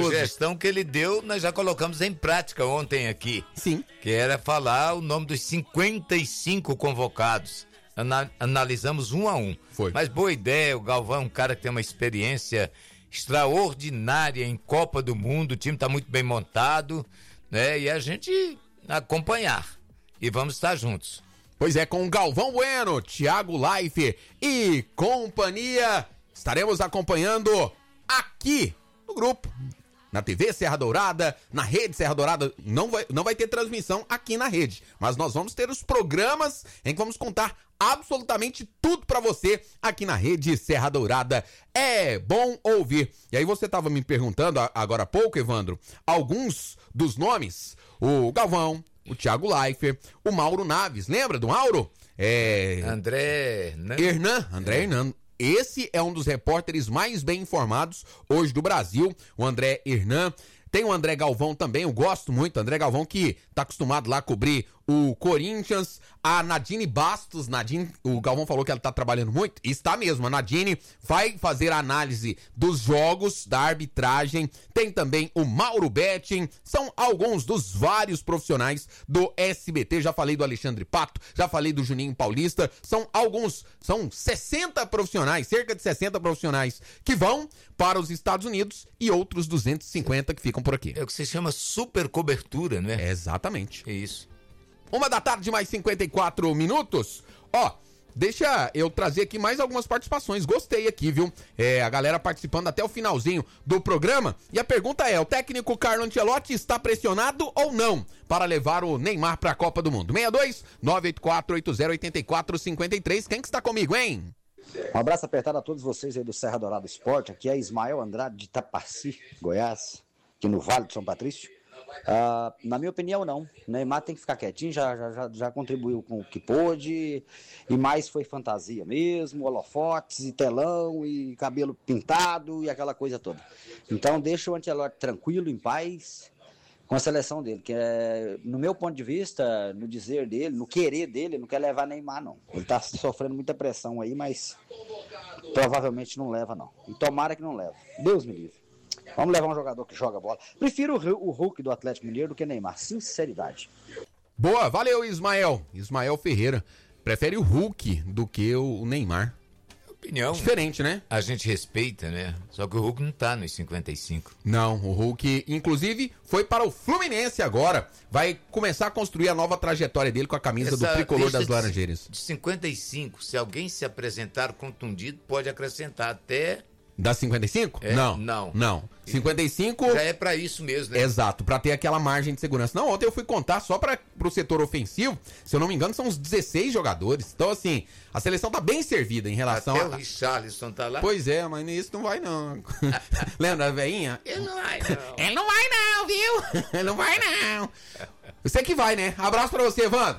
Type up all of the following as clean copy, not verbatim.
sugestão que ele deu, nós já colocamos em prática ontem aqui. Sim. Que era falar o nome dos 55 convocados. Analisamos um a um. Foi. Mas boa ideia, o Galvão é um cara que tem uma experiência extraordinária em Copa do Mundo, o time está muito bem montado, né? E a gente acompanhar. E vamos estar juntos. Pois é, com Galvão Bueno, Thiago Life e companhia, estaremos acompanhando aqui no grupo, na TV Serra Dourada, na Rede Serra Dourada. Não vai ter transmissão aqui na rede, mas nós vamos ter os programas em que vamos contar absolutamente tudo pra você aqui na Rede Serra Dourada. É bom ouvir. E aí você tava me perguntando agora há pouco, Evandro, alguns dos nomes, o Galvão, o Thiago Leifert, o Mauro Naves, lembra do Mauro? André Hernan. Esse é um dos repórteres mais bem informados hoje do Brasil, o André Hernan. Tem o André Galvão também, eu gosto muito, André Galvão que tá acostumado lá a cobrir o Corinthians, a Nadine Bastos, o Galvão falou que ela tá trabalhando muito, e está mesmo, a Nadine vai fazer a análise dos jogos, da arbitragem, tem também o Mauro Betting, são alguns dos vários profissionais do SBT, já falei do Alexandre Pato, já falei do Juninho Paulista, são 60 profissionais, cerca de 60 profissionais que vão para os Estados Unidos e outros 250 que ficam por aqui. É o que se chama super cobertura, não é? Exatamente. É isso. 1h mais 54 minutos. Deixa eu trazer aqui mais algumas participações. Gostei aqui, viu? A galera participando até o finalzinho do programa. E a pergunta é, o técnico Carlo Ancelotti está pressionado ou não para levar o Neymar para a Copa do Mundo? 62-984-8084-53. Quem que está comigo, hein? Um abraço apertado a todos vocês aí do Serra Dourada Esporte. Aqui é Ismael Andrade de Itapaci, Goiás, aqui no Vale de São Patrício. Na minha opinião, não. O Neymar tem que ficar quietinho, já contribuiu com o que pôde, e mais foi fantasia mesmo, holofotes e telão e cabelo pintado e aquela coisa toda. Então deixa o Ancelotti tranquilo, em paz, com a seleção dele, que no meu ponto de vista, no dizer dele, no querer dele, ele não quer levar Neymar, não. Ele tá sofrendo muita pressão aí, mas provavelmente não leva, não. E tomara que não leve. Deus me livre. Vamos levar um jogador que joga bola. Prefiro o Hulk do Atlético Mineiro do que Neymar. Sinceridade. Boa, valeu, Ismael. Ismael Ferreira. Prefere o Hulk do que o Neymar. Opinião. Diferente, né? A gente respeita, né? Só que o Hulk não tá nos 55. Não, o Hulk, inclusive, foi para o Fluminense agora. Vai começar a construir a nova trajetória dele com a camisa do tricolor das Laranjeiras. De 55, se alguém se apresentar contundido, pode acrescentar até... Da 55? Não. 55... Já é pra isso mesmo, né? Exato, pra ter aquela margem de segurança. Não, ontem eu fui contar só pro setor ofensivo, se eu não me engano, são uns 16 jogadores. Então, assim, a seleção tá bem servida em relação Até o Richarlison tá lá? Pois é, mas isso não vai não. Lembra a veinha? Ele não vai não. Ele não vai não, viu? Ele não vai não. Você que vai, né? Abraço pra você, Evandro.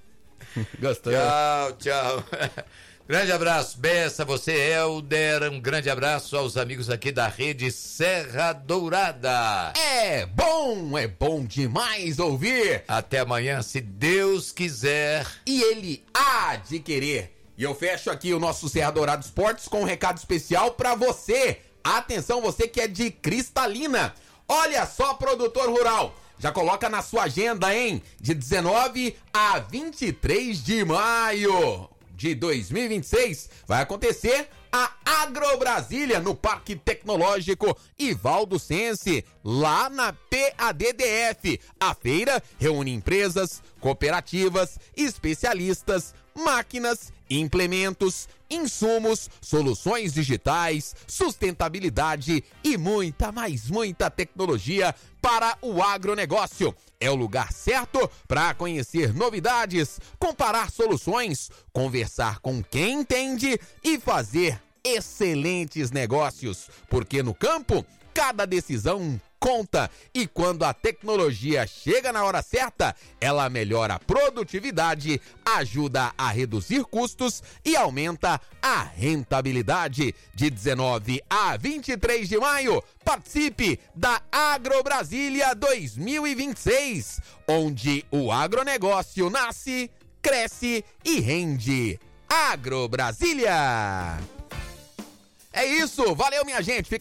Gostou? Tchau. Grande abraço, Bessa, você, Helder, um grande abraço aos amigos aqui da Rede Serra Dourada. É bom demais ouvir. Até amanhã, se Deus quiser. E Ele há de querer. E eu fecho aqui o nosso Serra Dourada Esportes com um recado especial pra você. Atenção, você que é de Cristalina. Olha só, produtor rural. Já coloca na sua agenda, hein? De 19 a 23 de maio de 2026, vai acontecer a Agrobrasília no Parque Tecnológico Ivaldo Sense, lá na PADDF. A feira reúne empresas, cooperativas, especialistas, máquinas, implementos, insumos, soluções digitais, sustentabilidade e muita tecnologia para o agronegócio. É o lugar certo para conhecer novidades, comparar soluções, conversar com quem entende e fazer excelentes negócios. Porque no campo, cada decisão conta, e quando a tecnologia chega na hora certa, ela melhora a produtividade, ajuda a reduzir custos e aumenta a rentabilidade. De 19 a 23 de maio, participe da Agrobrasília 2026, onde o agronegócio nasce, cresce e rende. Agrobrasília! É isso, valeu minha gente!